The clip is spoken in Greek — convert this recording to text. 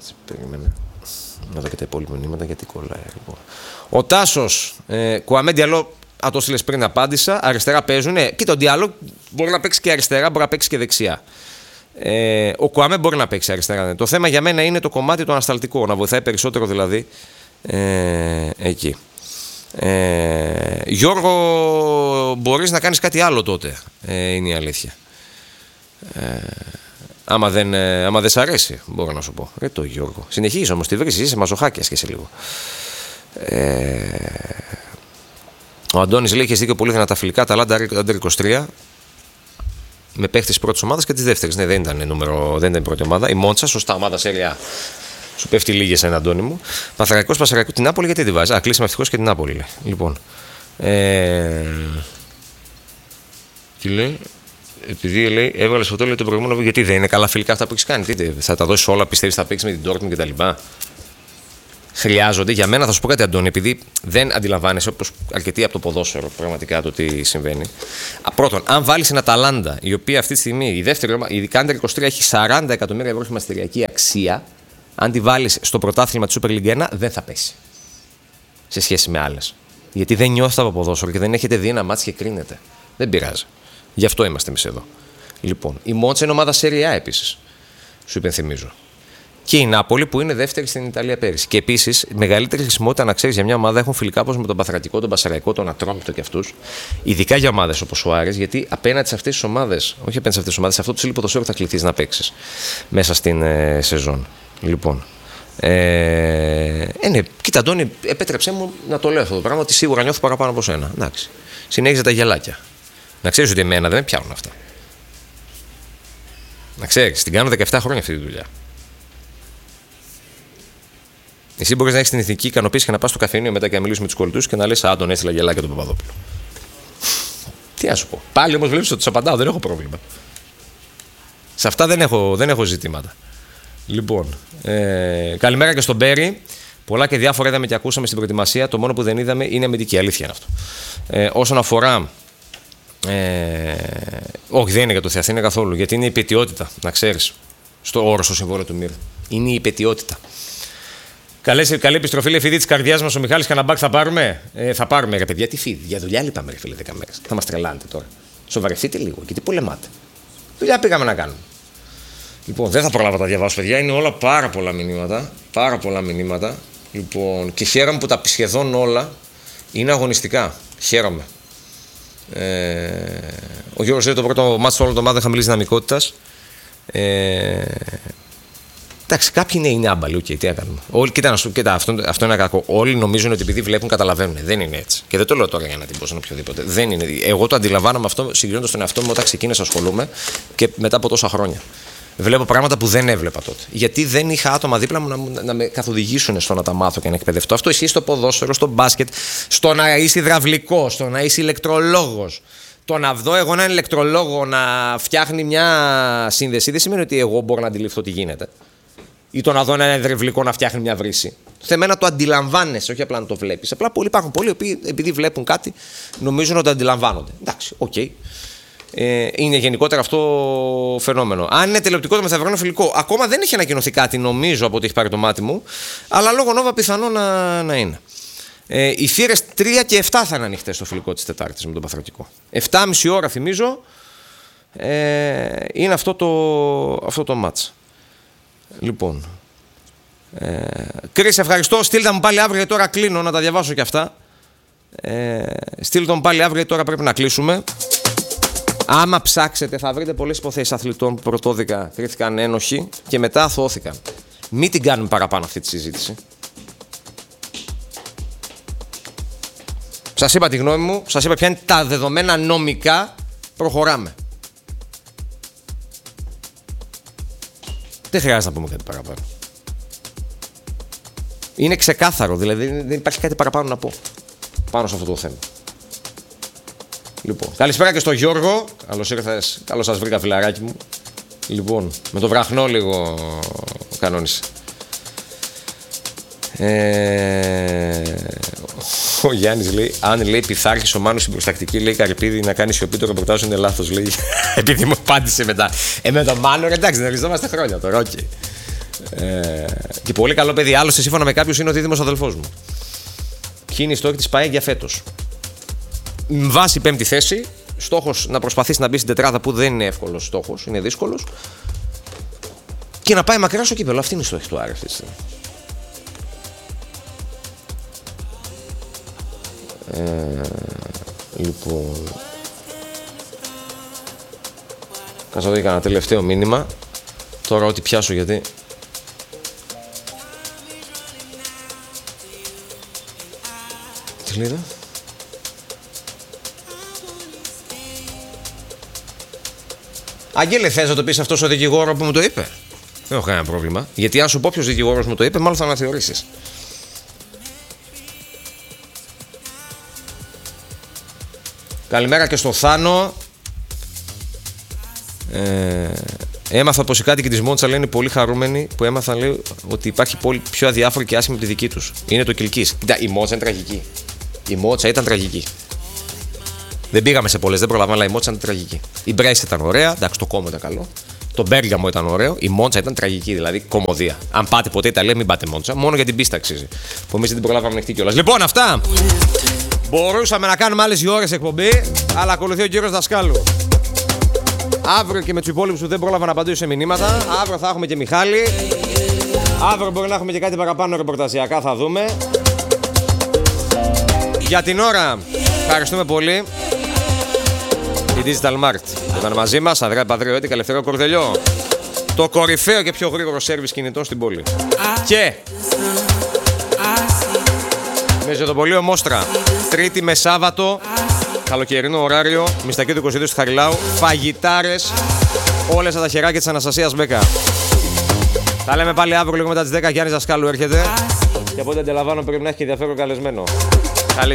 Κάτσε, περίμενε. Να δω και τα υπόλοιπα μηνύματα γιατί κολλάει. Λοιπόν. Ο Τάσος, Κουαμέ Διαλό, το στείλες πριν, απάντησα. Αριστερά παίζουν. Κοίτα, ο Διαλό μπορεί να παίξει και αριστερά, μπορεί να παίξει και δεξιά. Ο Κουαμέ μπορεί να παίξει αριστερά. Ναι. Το θέμα για μένα είναι το κομμάτι το ανασταλτικό, να βοηθάει περισσότερο δηλαδή εκεί. Γιώργο, μπορείς να κάνεις κάτι άλλο τότε, είναι η αλήθεια. Άμα δεν σ' αρέσει, μπορώ να σου πω. Το Γιώργο. Συνεχίζεις όμως τη βρύση, είσαι μαζοχάκιας και σε λίγο. Ο Αντώνης λέει: Έχεις δίκιο, πολύ δυνατά φιλικά. Αταλάντα Under 23. Με παίχτες της πρώτης ομάδας και της δεύτερης. Ναι, δεν ήταν η πρώτη ομάδα. Η Μόντσα, σωστά, ομάδα Σέρια. Σου πέφτει λίγη σαν Αντώνη μου. Παθρακός Πασαρακού, την Νάπολη, γιατί τη βάζει? Κλείσαμε ευτυχώς και την Νάπολη, λέει. Λοιπόν. Τι λέει? Επειδή λέει, έβγαλε φωτό, λέει το προηγούμενο, γιατί δεν είναι καλά φιλικά αυτά που έχει κάνει. Τι, θα τα δώσει όλα, πιστεύει, θα παίξει με την Dortmund κτλ. Χρειάζονται. Για μένα, θα σου πω κάτι, Αντώνη, επειδή δεν αντιλαμβάνεσαι, όπως αρκετοί από το ποδόσφαιρο, πραγματικά το τι συμβαίνει. Πρώτον, αν βάλει ένα Αταλάντα, η οποία αυτή τη στιγμή, η δεύτερη ομάδα, ειδικά Under 23, έχει 40 εκατομμύρια ευρώ χρηματιστηριακή αξία, αν τη βάλει στο πρωτάθλημα τη Super League 1, δεν θα πέσει. Σε σχέση με άλλες. Γιατί δεν νιώθετε από ποδόσφαιρο και δεν έχετε δει ένα μάτς και κρίνετε. Δεν πειράζει. Γι' αυτό είμαστε εμείς εδώ. Λοιπόν, η Μόντσα είναι ομάδα Serie A επίσης. Σου υπενθυμίζω. Και η Νάπολη που είναι δεύτερη στην Ιταλία πέρυσι. Και επίσης, μεγαλύτερη χρησιμότητα να ξέρεις για μια ομάδα έχουν φιλικά όπως με τον Παθρατικό, τον Πασαραϊκό, τον Ατρόμητο και αυτούς. Ειδικά για ομάδες όπως ο Άρης, γιατί απέναντι σε αυτές τις ομάδες, όχι απέναντι σε αυτές τις ομάδες, σε αυτό το ψηλό ποδοσφαίρο θα κληθείς να παίξεις μέσα στην σεζόν. Λοιπόν. Ναι, κοίτα, Αντώνη, επέτρεψέ μου να το λέω αυτό το πράγμα ότι σίγουρα νιώθω παραπάνω από σένα. Εντάξει. Συνέχιζε τα γελάκια. Να ξέρεις ότι εμένα δεν με πιάνουν αυτά. Να ξέρεις, την κάνω 17 χρόνια αυτή τη δουλειά. Εσύ μπορείς να έχεις την ηθική ικανοποίηση και να πας στο καφενείο μετά και να μιλήσεις με τους κολλητούς και να λες: Α, τον έστειλα γελάκια τον Παπαδόπουλο. Τι να σου πω. Πάλι όμως βλέπεις ότι τους απαντάω, δεν έχω πρόβλημα. Σε αυτά δεν έχω ζητήματα. Λοιπόν, καλημέρα και στον Μπέρι. Πολλά και διάφορα είδαμε και ακούσαμε στην προετοιμασία. Το μόνο που δεν είδαμε είναι αμυντική. Αλήθεια είναι αυτό. Όσον αφορά. Όχι, δεν είναι για το Θεαθήνα καθόλου. Γιατί είναι η υπετιότητα, να ξέρεις. Στο όρο, στο συμβόλαιο του Μύρ. Είναι η υπετιότητα. Καλή επιστροφή, λέει, φίδι της καρδιάς μας ο Μιχάλης. Καναμπάκ θα πάρουμε. Θα πάρουμε, ρε παιδιά. Τι φίδι. Για δουλειά λείπαμε, ρε φίλε, 10 μέρες. Θα μας τρελάνετε τώρα. Σοβαρευτείτε λίγο. Γιατί πολεμάτε. Δουλειά πήγαμε να κάνουμε. Λοιπόν, δεν θα προλάβω να τα διαβάσω, παιδιά. Είναι όλα πάρα πολλά μηνύματα. Πάρα πολλά μηνύματα. Λοιπόν, και χαίρομαι που τα σχεδόν όλα είναι αγωνιστικά. Χαίρομαι. Ο Γιώργος λέει το πρώτο μάτσο όλων των ομάδων χαμηλής δυναμικότητας. Εντάξει, κάποιοι είναι άμπαλοι, okay, τι να κάνουμε. Όλοι, κοίτα, αυτό είναι κακό. Όλοι νομίζουν ότι επειδή βλέπουν καταλαβαίνουν. Δεν είναι έτσι. Και δεν το λέω τώρα για να τυπώσω οποιοδήποτε. Δεν είναι. Εγώ το αντιλαμβάνομαι αυτό συγκρίνοντας τον εαυτό μου όταν ξεκίνησα να ασχολούμαι και μετά από τόσα χρόνια. Βλέπω πράγματα που δεν έβλεπα τότε. Γιατί δεν είχα άτομα δίπλα μου να με καθοδηγήσουν στο να τα μάθω και να εκπαιδευτώ. Αυτό ισχύει στο ποδόσφαιρο, στο μπάσκετ, στο να είσαι υδραυλικός, στο να είσαι ηλεκτρολόγος. Το να δω εγώ έναν ηλεκτρολόγο να φτιάχνει μια σύνδεση δεν σημαίνει ότι εγώ μπορώ να αντιληφθώ τι γίνεται. Ή το να δω έναν υδραυλικό να φτιάχνει μια βρύση. Το θέμα είναι να το αντιλαμβάνεσαι, όχι απλά να το βλέπεις. Απλά υπάρχουν πολλοί που επειδή βλέπουν κάτι νομίζουν ότι το αντιλαμβάνονται. Εντάξει, οκ. Okay. Είναι γενικότερα αυτό φαινόμενο. Αν είναι τηλεοπτικό το μεθαυριανό φιλικό, ακόμα δεν έχει ανακοινωθεί κάτι, νομίζω, από ό,τι έχει πάρει το μάτι μου, αλλά λόγω Νόβα πιθανό να είναι. Οι θύρες 3 και 7 θα είναι ανοιχτές στο φιλικό της Τετάρτης με τον Παθρατικό. 7,5 ώρα, θυμίζω, είναι αυτό το μάτς. Λοιπόν. Κρίς, ευχαριστώ. Στείλτε μου πάλι αύριο, τώρα κλείνω, να τα διαβάσω και αυτά. Στείλτε μου πάλι αύριο, τώρα πρέπει να κλείσουμε. Άμα ψάξετε θα βρείτε πολλές υποθέσεις αθλητών που πρωτόδικα κρίθηκαν ένοχοι και μετά αθώθηκαν. Μην την κάνουμε παραπάνω αυτή τη συζήτηση. Σας είπα τη γνώμη μου, σας είπα ποια είναι τα δεδομένα νομικά, προχωράμε. Δεν χρειάζεται να πούμε κάτι παραπάνω. Είναι ξεκάθαρο, δηλαδή δεν υπάρχει κάτι παραπάνω να πω πάνω σε αυτό το θέμα. Λοιπόν, καλησπέρα και στο Γιώργο. Καλώς ήρθες, καλώς σας βρήκα, φιλαράκι μου. Λοιπόν, με το βραχνό λίγο κανόνισε. Ο Γιάννης λέει, αν λέει πειθάρχης ο Μάνος στην προστακτική, λέει Καρυπίδη να κάνει σιωπή, το ρεπορτάζ είναι λάθος, λέει. Επειδή μου απάντησε μετά. Με τον Μάνο, εντάξει, δεν ριζόμαστε χρόνια τώρα, okay. Και πολύ καλό παιδί. Άλλωστε, σύμφωνα με κάποιους, είναι ο δίδυμος αδελφός μου. Ποιοι είναι οι στόχοι της ΠΑΕ για φέτος? Βάση 5η θέση. Στόχος να προσπαθήσει να μπει στην τετράδα, που δεν είναι εύκολος στόχος, είναι δύσκολος. Και να πάει μακριά στο κύπελλο. Αυτή είναι η στόχη του Άρη αυτή τη στιγμή. Λοιπόν. Κάτσε να δω ένα τελευταίο μήνυμα. Τώρα ό,τι πιάσω, γιατί τι λέει εδώ? Αγγέλε, θες να το πεις αυτό στο δικηγόρο που μου το είπε? Δεν έχω κανένα πρόβλημα. Γιατί αν σου πω ποιος δικηγόρος μου το είπε, μάλλον θα αναθεωρήσεις. Καλημέρα και στο Θάνο. Έμαθα πως οι κάτοικοι της Μόντσα λένε πολύ χαρούμενοι που έμαθαν, λέει, ότι υπάρχει πόλη πιο αδιάφορη και άσχημη από τη δική τους. Είναι το Κιλκής. Κοίτα, η Μόντσα είναι τραγική. Η Μόντσα ήταν τραγική. Δεν πήγαμε σε πολλές, δεν προλαβαίνω, αλλά η Μόντσα ήταν τραγική. Η Μπρέστα ήταν ωραία, εντάξει, το Κόμο ήταν καλό. Το Μπέργαμο ήταν ωραίο. Η Μόντσα ήταν τραγική, δηλαδή κομμωδία. Αν πάτε ποτέ Ιταλία, μην πάτε Μόντσα. Μόνο για την πίστα αξίζει. Που εμείς δεν την προλάβαμε ανοιχτή κιόλας. Λοιπόν, αυτά. Μπορούσαμε να κάνουμε άλλες 2 ώρες εκπομπή, αλλά ακολουθεί ο κύριος Δασκάλου. Αύριο και με τους υπόλοιπους που δεν πρόλαβα να απαντήσω σε μηνύματα. Αύριο θα έχουμε και Μιχάλη. Αύριο μπορεί να έχουμε και κάτι παραπάνω ρεπορταζιακά, θα δούμε. Για την ώρα, ευχαριστούμε πολύ. Η Digital Mart ήταν μαζί μας. Ανδρέα Παδριώτη, Ελευθερό Κορδελιό. Το κορυφαίο και πιο γρήγορο σέρβις κινητών στην πόλη. Και με ζωτοπολείο Μόστρα, Τρίτη με Σάββατο, καλοκαιρινό ωράριο, Μιστακή του 22 του Χαριλάου, φαγητάρες, όλες τα χεράκια της Αναστασίας Μπέκα. Τα λέμε πάλι αύριο λίγο μετά τις 10. Γιάννης Δασκάλου έρχεται. Και από ό,τι αντιλαμβάνω πρέπει να έχει και ενδιαφέρον καλεσμένο.